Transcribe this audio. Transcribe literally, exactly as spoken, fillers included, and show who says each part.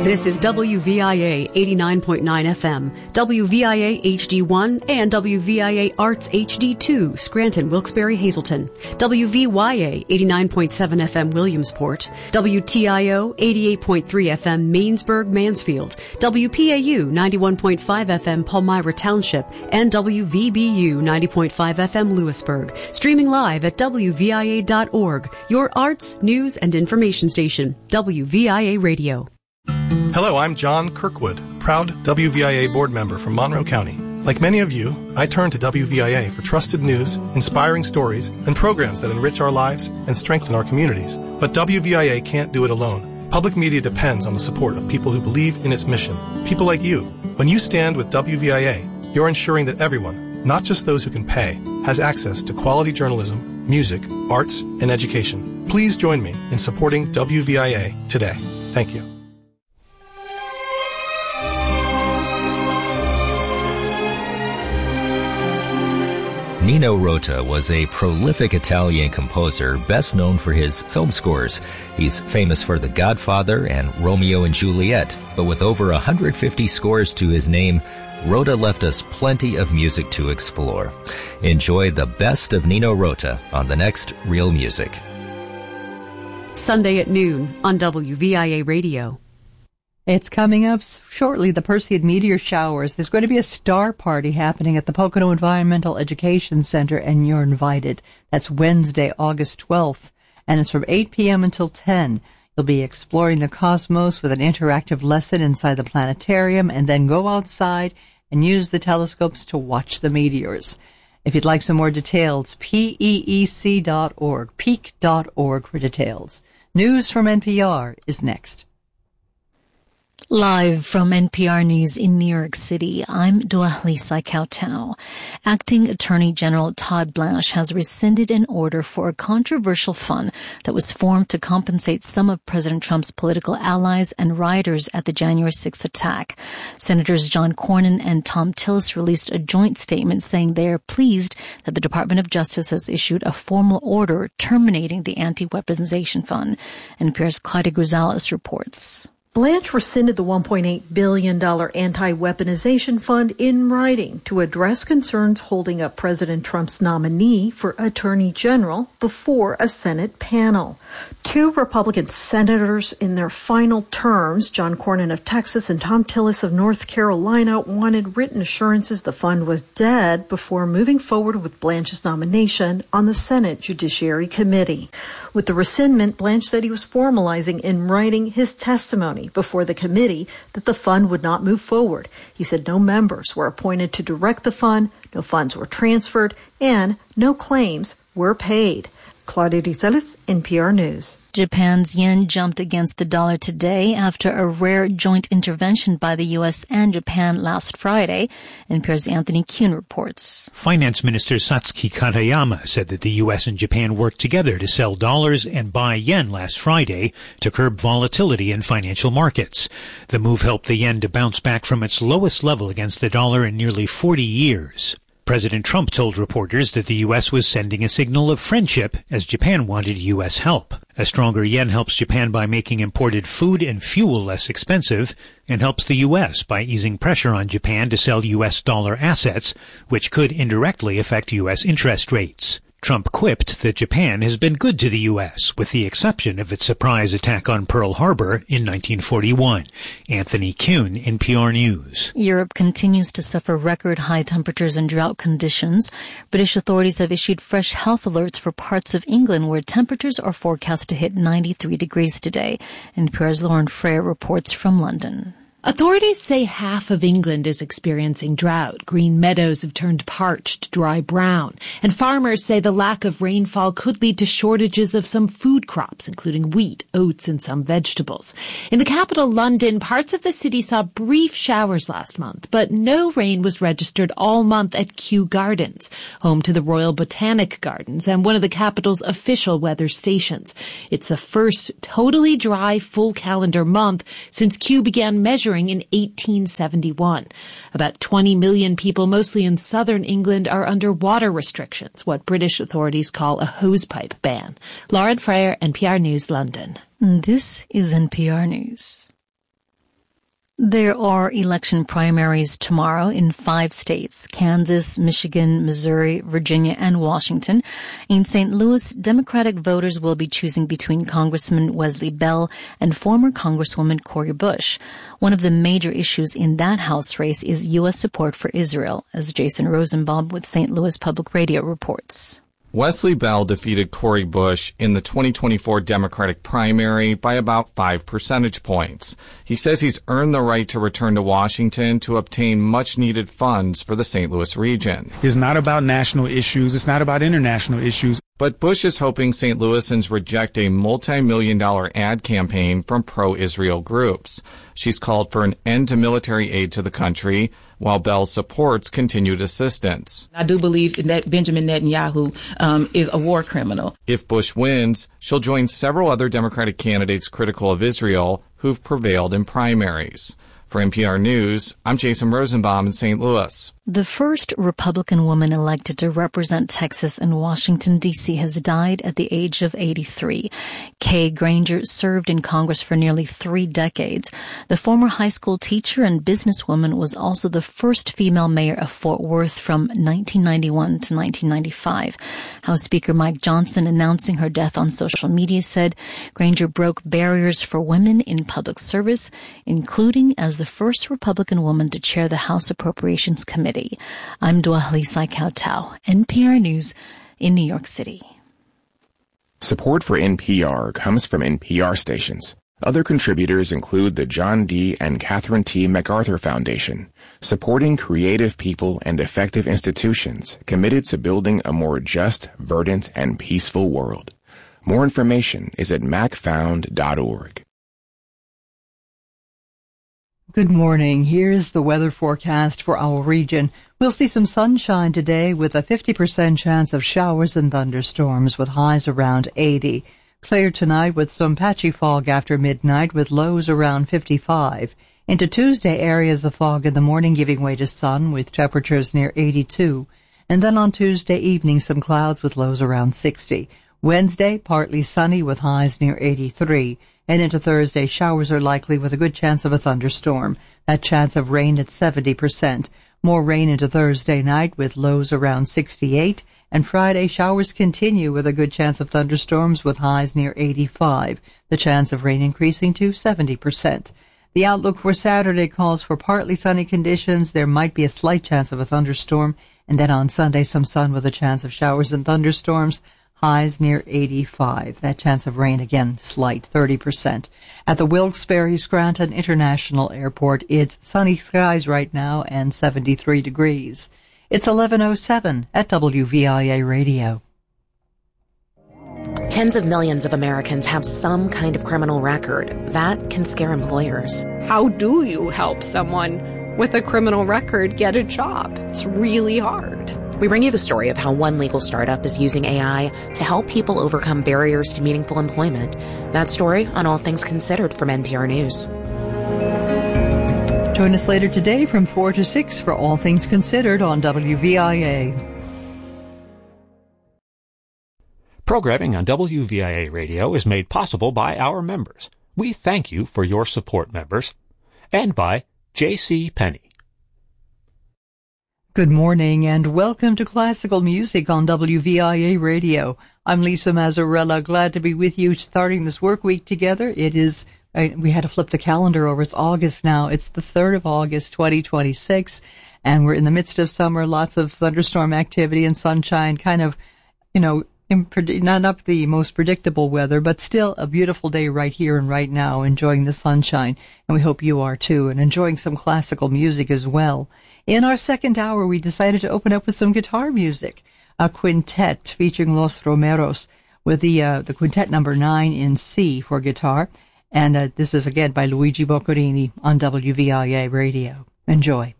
Speaker 1: This is W V I A eighty-nine point nine F M, W V I A H D one, and W V I A Arts H D two, Scranton, Wilkes-Barre, Hazleton, W V Y A eighty-nine point seven F M, Williamsport, W T I O eighty-eight point three F M, Mainsburg, Mansfield, W P A U ninety-one point five F M, Palmyra Township, and W V B U ninety point five F M, Lewisburg. Streaming live at W V I A dot org, your arts, news, and information station, W V I A Radio.
Speaker 2: Hello, I'm John Kirkwood, proud W V I A board member from Monroe County. Like many of you, I turn to W V I A for trusted news, inspiring stories, and programs that enrich our lives and strengthen our communities. But W V I A can't do it alone. Public media depends on the support of people who believe in its mission, people like you. When you stand with W V I A, you're ensuring that everyone, not just those who can pay, has access to quality journalism, music, arts, and education. Please join me in supporting W V I A today. Thank you.
Speaker 3: Nino Rota was a prolific Italian composer best known for his film scores. He's famous for The Godfather and Romeo and Juliet, but with over one hundred fifty scores to his name, Rota left us plenty of music to explore. Enjoy the best of Nino Rota on the next Real Music.
Speaker 1: Sunday at noon on W V I A Radio.
Speaker 4: It's coming up shortly, the Perseid meteor showers. There's going to be a star party happening at the Pocono Environmental Education Center, and you're invited. That's Wednesday, August twelfth, and it's from eight p.m. until ten. You'll be exploring the cosmos with an interactive lesson inside the planetarium, and then go outside and use the telescopes to watch the meteors. If you'd like some more details, P E E C dot org, peak dot org for details. News from N P R is next.
Speaker 5: Live from N P R News in New York City, I'm Dua-Lisa Kautau. Acting Attorney General Todd Blanche has rescinded an order for a controversial fund that was formed to compensate some of President Trump's political allies and rioters at the January sixth attack. Senators John Cornyn and Thom Tillis released a joint statement saying they are pleased that the Department of Justice has issued a formal order terminating the anti-weaponization fund. N P R's Claudia Gonzalez reports.
Speaker 6: Blanche rescinded the one point eight billion dollars anti-weaponization fund in writing to address concerns holding up President Trump's nominee for Attorney General before a Senate panel. Two Republican senators in their final terms, John Cornyn of Texas and Thom Tillis of North Carolina, wanted written assurances the fund was dead before moving forward with Blanche's nomination on the Senate Judiciary Committee. With the rescindment, Blanche said he was formalizing in writing his testimony before the committee that the fund would not move forward. He said no members were appointed to direct the fund, no funds were transferred, and no claims were paid. Claudia Gonzalez, N P R News.
Speaker 5: Japan's yen jumped against the dollar today after a rare joint intervention by the U S and Japan last Friday. N P R's Anthony Kuhn reports.
Speaker 7: Finance Minister Satsuki Katayama said that the U S and Japan worked together to sell dollars and buy yen last Friday to curb volatility in financial markets. The move helped the yen to bounce back from its lowest level against the dollar in nearly forty years. President Trump told reporters that the U S was sending a signal of friendship as Japan wanted U S help. A stronger yen helps Japan by making imported food and fuel less expensive and helps the U S by easing pressure on Japan to sell U S dollar assets, which could indirectly affect U S interest rates. Trump quipped that Japan has been good to the U S, with the exception of its surprise attack on Pearl Harbor in nineteen forty-one. Anthony Kuhn, N P R News.
Speaker 5: Europe continues to suffer record high temperatures and drought conditions. British authorities have issued fresh health alerts for parts of England where temperatures are forecast to hit ninety-three degrees today. N P R's Lauren Freyer reports from London.
Speaker 8: Authorities say half of England is experiencing drought. Green meadows have turned parched, dry brown. And farmers say the lack of rainfall could lead to shortages of some food crops, including wheat, oats, and some vegetables. In the capital, London, parts of the city saw brief showers last month, but no rain was registered all month at Kew Gardens, home to the Royal Botanic Gardens and one of the capital's official weather stations. It's the first totally dry full calendar month since Kew began measuring in eighteen seventy-one. About twenty million people, mostly in southern England, are under water restrictions, what British authorities call a hosepipe ban. Lauren Freyer, N P R News, London.
Speaker 5: This is N P R News. There are election primaries tomorrow in five states, Kansas, Michigan, Missouri, Virginia, and Washington. In Saint Louis, Democratic voters will be choosing between Congressman Wesley Bell and former Congresswoman Cori Bush. One of the major issues in that House race is U S support for Israel, as Jason Rosenbaum with Saint Louis Public Radio reports.
Speaker 9: Wesley Bell defeated Cori Bush in the twenty twenty-four Democratic primary by about five percentage points. He says he's earned the right to return to Washington to obtain much-needed funds for the Saint Louis region.
Speaker 10: It's not about national issues. It's not about international issues.
Speaker 9: But Bush is hoping Saint Louisans reject a multi-million dollar ad campaign from pro-Israel groups. She's called for an end to military aid to the country, while Bell supports continued assistance.
Speaker 11: I do believe that Benjamin Netanyahu um, is a war criminal.
Speaker 9: If Bush wins, she'll join several other Democratic candidates critical of Israel who've prevailed in primaries. For N P R News, I'm Jason Rosenbaum in Saint Louis.
Speaker 5: The first Republican woman elected to represent Texas and Washington, D C has died at the age of eighty-three. Kay Granger served in Congress for nearly three decades. The former high school teacher and businesswoman was also the first female mayor of Fort Worth from nineteen ninety-one to nineteen ninety-five. House Speaker Mike Johnson, announcing her death on social media, said Granger broke barriers for women in public service, including as the first Republican woman to chair the House Appropriations Committee. I'm Duahli Saikautau, N P R News in New York City.
Speaker 12: Support for N P R comes from N P R stations. Other contributors include the John D. and Catherine T. MacArthur Foundation, supporting creative people and effective institutions committed to building a more just, verdant, and peaceful world. More information is at mac found dot org.
Speaker 4: Good morning. Here's the weather forecast for our region. We'll see some sunshine today with a fifty percent chance of showers and thunderstorms with highs around eighty. Clear tonight with some patchy fog after midnight with lows around fifty-five. Into Tuesday, areas of fog in the morning giving way to sun with temperatures near eighty-two. And then on Tuesday evening, some clouds with lows around sixty. Wednesday, partly sunny with highs near eighty-three. And into Thursday, showers are likely with a good chance of a thunderstorm. That chance of rain at seventy percent. More rain into Thursday night with lows around sixty-eight. And Friday, showers continue with a good chance of thunderstorms with highs near eighty-five. The chance of rain increasing to seventy percent. The outlook for Saturday calls for partly sunny conditions. There might be a slight chance of a thunderstorm. And then on Sunday, some sun with a chance of showers and thunderstorms. Highs near eighty-five. That chance of rain, again, slight, thirty percent. At the Wilkes-Barre Scranton International Airport, it's sunny skies right now and seventy-three degrees. It's eleven oh seven at W V I A Radio.
Speaker 13: Tens of millions of Americans have some kind of criminal record. That can scare employers.
Speaker 14: How do you help someone with a criminal record get a job? It's really hard.
Speaker 13: We bring you the story of how one legal startup is using A I to help people overcome barriers to meaningful employment. That story on All Things Considered from N P R News.
Speaker 4: Join us later today from four to six for All Things Considered on W V I A.
Speaker 15: Programming on W V I A Radio is made possible by our members. We thank you for your support, members. And by J C. Penney.
Speaker 4: Good morning and welcome to Classical Music on W V I A Radio. I'm Lisa Mazzarella, glad to be with you starting this work week together. It is, uh, we had to flip the calendar over. It's August now. It's the third of August, twenty twenty-six, and we're in the midst of summer, lots of thunderstorm activity and sunshine, kind of, you know, impred- not up the most predictable weather, but still a beautiful day right here and right now, enjoying the sunshine. And we hope you are too, and enjoying some classical music as well. In our second hour, we decided to open up with some guitar music, a quintet featuring Los Romeros with the uh, the quintet number nine in C for guitar. And uh, this is again by Luigi Boccherini on W V I A Radio. Enjoy.